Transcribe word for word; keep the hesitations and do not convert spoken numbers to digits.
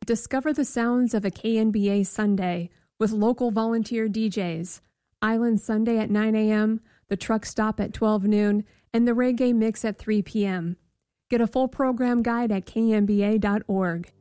Discover the sounds of a K N B A Sunday with local volunteer D Js. Island Sunday at nine a.m., the truck stop at twelve noon, and the reggae mix at three p.m. Get a full program guide at k n b a dot org.